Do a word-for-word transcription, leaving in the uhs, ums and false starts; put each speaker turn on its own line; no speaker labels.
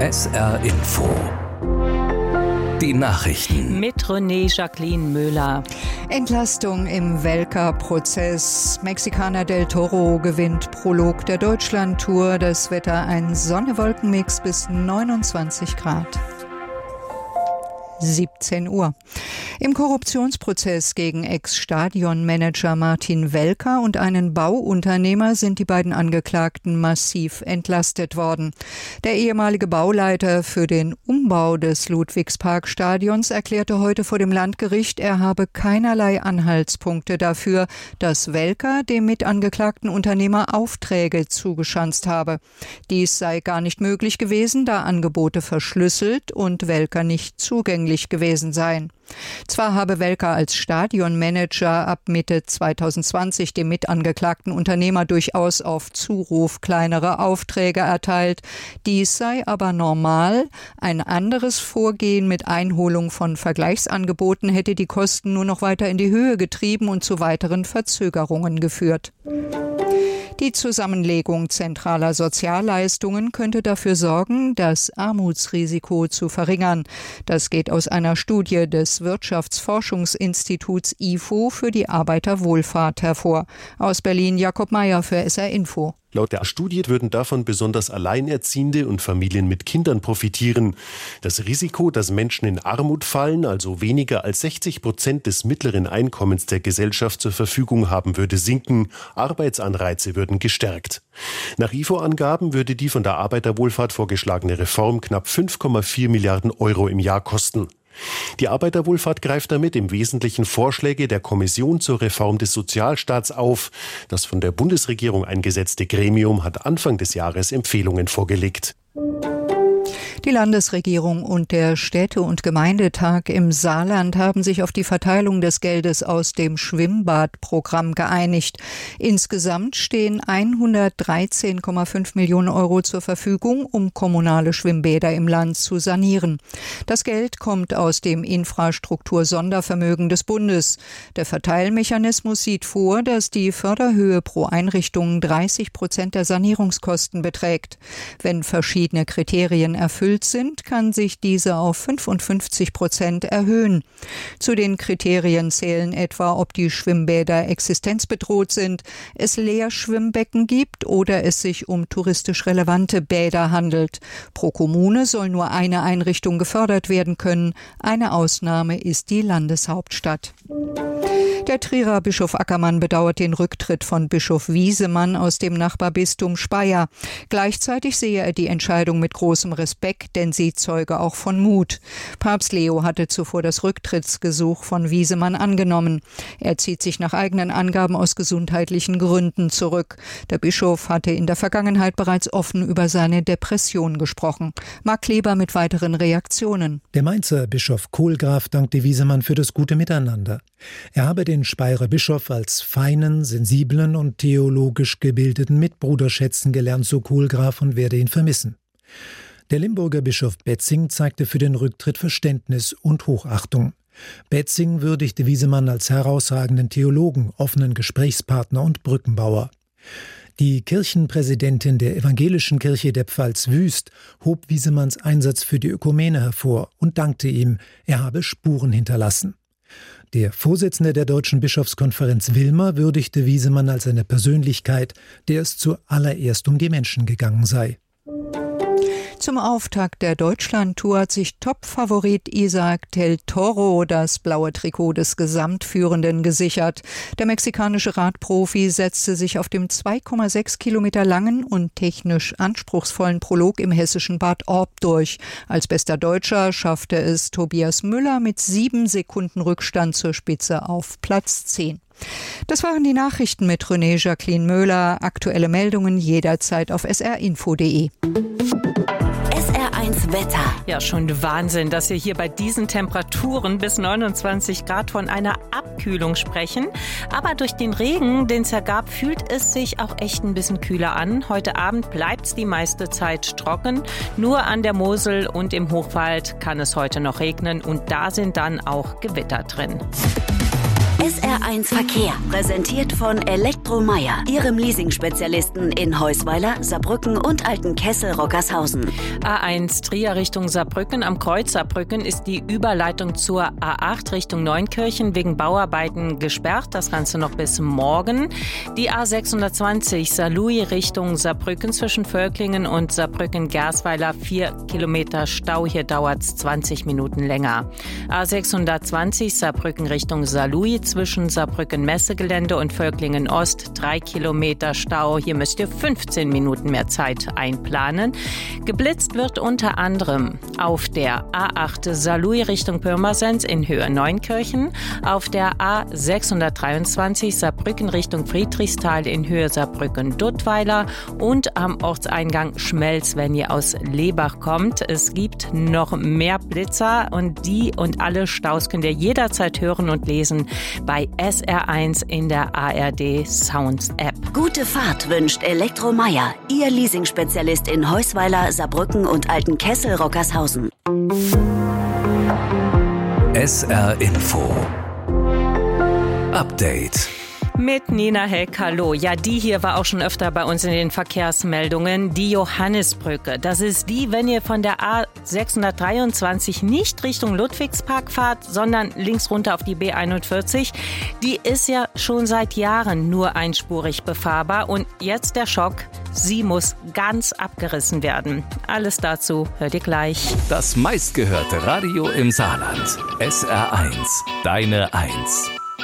S R Info. Die Nachrichten.
Mit René Jacqueline Müller.
Entlastung im Welker-Prozess. Mexikaner Del Toro gewinnt Prolog der Deutschland-Tour. Das Wetter ein Sonne-Wolken-Mix bis neunundzwanzig Grad. siebzehn Uhr. Im Korruptionsprozess gegen Ex-Stadionmanager Martin Welker und einen Bauunternehmer sind die beiden Angeklagten massiv entlastet worden. Der ehemalige Bauleiter für den Umbau des Ludwigsparkstadions erklärte heute vor dem Landgericht, er habe keinerlei Anhaltspunkte dafür, dass Welker dem mitangeklagten Unternehmer Aufträge zugeschanzt habe. Dies sei gar nicht möglich gewesen, da Angebote verschlüsselt und Welker nicht zugänglich gewesen seien. Zwar habe Welker als Stadionmanager ab Mitte zweitausendzwanzig dem mitangeklagten Unternehmer durchaus auf Zuruf kleinere Aufträge erteilt. Dies sei aber normal. Ein anderes Vorgehen mit Einholung von Vergleichsangeboten hätte die Kosten nur noch weiter in die Höhe getrieben und zu weiteren Verzögerungen geführt. Die Zusammenlegung zentraler Sozialleistungen könnte dafür sorgen, das Armutsrisiko zu verringern. Das geht aus einer Studie des Wirtschaftsforschungsinstituts I F O für die Arbeiterwohlfahrt hervor. Aus Berlin Jakob Meyer für S R Info.
Laut der Studie würden davon besonders Alleinerziehende und Familien mit Kindern profitieren. Das Risiko, dass Menschen in Armut fallen, also weniger als sechzig Prozent des mittleren Einkommens der Gesellschaft zur Verfügung haben, würde sinken. Arbeitsanreize würden gestärkt. Nach I F O-Angaben würde die von der Arbeiterwohlfahrt vorgeschlagene Reform knapp fünf Komma vier Milliarden Euro im Jahr kosten. Die Arbeiterwohlfahrt greift damit im Wesentlichen Vorschläge der Kommission zur Reform des Sozialstaats auf. Das von der Bundesregierung eingesetzte Gremium hat Anfang des Jahres Empfehlungen vorgelegt.
Die Landesregierung und der Städte- und Gemeindetag im Saarland haben sich auf die Verteilung des Geldes aus dem Schwimmbadprogramm geeinigt. Insgesamt stehen hundertdreizehn Komma fünf Millionen Euro zur Verfügung, um kommunale Schwimmbäder im Land zu sanieren. Das Geld kommt aus dem Infrastruktur-Sondervermögen des Bundes. Der Verteilmechanismus sieht vor, dass die Förderhöhe pro Einrichtung dreißig Prozent der Sanierungskosten beträgt. Wenn verschiedene Kriterien erfüllt sind, kann sich diese auf fünfundfünfzig Prozent erhöhen. Zu den Kriterien zählen etwa, ob die Schwimmbäder existenzbedroht sind, es Leerschwimmbecken gibt oder es sich um touristisch relevante Bäder handelt. Pro Kommune soll nur eine Einrichtung gefördert werden können. Eine Ausnahme ist die Landeshauptstadt. Der Trierer Bischof Ackermann bedauert den Rücktritt von Bischof Wiesemann aus dem Nachbarbistum Speyer. Gleichzeitig sehe er die Entscheidung mit großem Respekt, denn sie zeuge auch von Mut. Papst Leo hatte zuvor das Rücktrittsgesuch von Wiesemann angenommen. Er zieht sich nach eigenen Angaben aus gesundheitlichen Gründen zurück. Der Bischof hatte in der Vergangenheit bereits offen über seine Depression gesprochen. Marc Kleber mit weiteren Reaktionen.
Der Mainzer Bischof Kohlgraf dankte Wiesemann für das gute Miteinander. Er habe den Speyerer Bischof als feinen, sensiblen und theologisch gebildeten Mitbruder schätzen gelernt, so Kohlgraf, und werde ihn vermissen. Der Limburger Bischof Betzing zeigte für den Rücktritt Verständnis und Hochachtung. Betzing würdigte Wiesemann als herausragenden Theologen, offenen Gesprächspartner und Brückenbauer. Die Kirchenpräsidentin der Evangelischen Kirche der Pfalz Wüst hob Wiesemanns Einsatz für die Ökumene hervor und dankte ihm, er habe Spuren hinterlassen. Der Vorsitzende der Deutschen Bischofskonferenz Wilmer würdigte Wiesemann als eine Persönlichkeit, der es zuallererst um die Menschen gegangen sei.
Zum Auftakt der Deutschland-Tour hat sich Top-Favorit Isaac Del Toro das blaue Trikot des Gesamtführenden gesichert. Der mexikanische Radprofi setzte sich auf dem zwei Komma sechs Kilometer langen und technisch anspruchsvollen Prolog im hessischen Bad Orb durch. Als bester Deutscher schaffte es Tobias Müller mit sieben Sekunden Rückstand zur Spitze auf Platz zehn. Das waren die Nachrichten mit René Jacqueline Müller. Aktuelle Meldungen jederzeit auf s r info punkt d e.
S R eins Wetter. Ja, schon Wahnsinn, dass wir hier bei diesen Temperaturen bis neunundzwanzig Grad von einer Abkühlung sprechen. Aber durch den Regen, den es ja gab, fühlt es sich auch echt ein bisschen kühler an. Heute Abend bleibt es die meiste Zeit trocken. Nur an der Mosel und im Hochwald kann es heute noch regnen und da sind dann auch Gewitter drin.
S R eins Verkehr, präsentiert von Elektromeyer, Ihrem Leasing-Spezialisten in Heusweiler, Saarbrücken und Altenkessel-Rockershausen.
A eins Trier Richtung Saarbrücken. Am Kreuz Saarbrücken ist die Überleitung zur A acht Richtung Neunkirchen wegen Bauarbeiten gesperrt. Das Ganze noch bis morgen. Die A sechshundertzwanzig Saarlouis Richtung Saarbrücken zwischen Völklingen und Saarbrücken-Gersweiler. Vier Kilometer Stau. Hier dauert es zwanzig Minuten länger. A sechshundertzwanzig Saarbrücken Richtung Saarlouis zwischen Saarbrücken-Messegelände und Völklingen-Ost. Drei Kilometer Stau. Hier müsst ihr fünfzehn Minuten mehr Zeit einplanen. Geblitzt wird unter anderem auf der A acht Saarlouis Richtung Pirmasens in Höhe Neunkirchen, auf der A sechshundertdreiundzwanzig Saarbrücken Richtung Friedrichsthal in Höhe Saarbrücken-Duttweiler und am Ortseingang Schmelz, wenn ihr aus Lebach kommt. Es gibt noch mehr Blitzer und die und alle Staus könnt ihr jederzeit hören und lesen bei S R eins in der A R D Sounds App.
Gute Fahrt wünscht Elektromeyer, Ihr Leasing-Spezialist in Heusweiler, Saarbrücken und Altenkessel-Rockershausen.
S R Info Update
mit Nina Heck, hallo. Ja, die hier war auch schon öfter bei uns in den Verkehrsmeldungen. Die Johannisbrücke. Das ist die, wenn ihr von der A sechshundertdreiundzwanzig nicht Richtung Ludwigspark fahrt, sondern links runter auf die B einundvierzig. Die ist ja schon seit Jahren nur einspurig befahrbar. Und jetzt der Schock. Sie muss ganz abgerissen werden. Alles dazu hört ihr gleich.
Das meistgehörte Radio im Saarland. S R eins. Deine Eins.